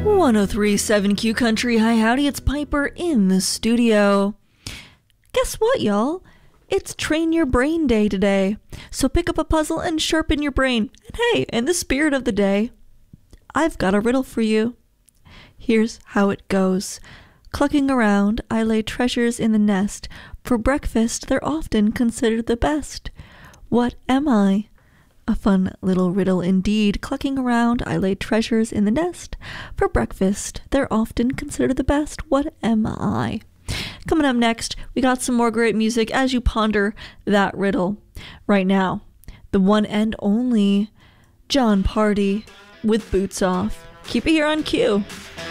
1037 Q Country. Hi, howdy, it's Piper in the studio. Guess what, y'all? It's Train Your Brain Day today. So pick up a puzzle and sharpen your brain. And hey, in the spirit of the day, I've got a riddle for you. Here's how it goes. Clucking around, I lay treasures in the nest. For breakfast, they're often considered the best. What am I? A fun little riddle indeed. Clucking around, I lay treasures in the nest. For breakfast, they're often considered the best. What am I? Coming up next, we got some more great music as you ponder that riddle. Right now, the one and only Jon Pardi with Boots Off. Keep it here on Q.